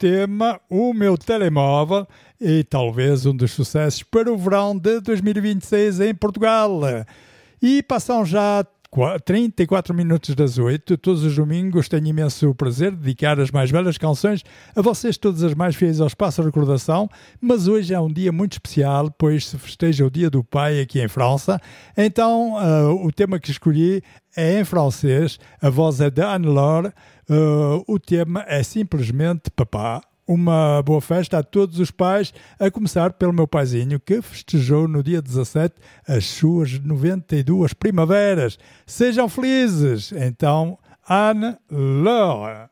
tema O Meu Telemóvel e talvez um dos sucessos para o verão de 2026 em Portugal. E passam já 34 minutos das 8, todos os domingos tenho imenso prazer de dedicar as mais belas canções a vocês, todas as mais fiéis ao espaço de recordação, mas hoje é um dia muito especial, pois se festeja o Dia do Pai aqui em França, então o tema que escolhi é em francês, a voz é de Anne-Laure, o tema é simplesmente Papá. Uma boa festa a todos os pais, a começar pelo meu paizinho, que festejou no dia 17 as suas 92 primaveras. Sejam felizes! Então, Anne-Laure.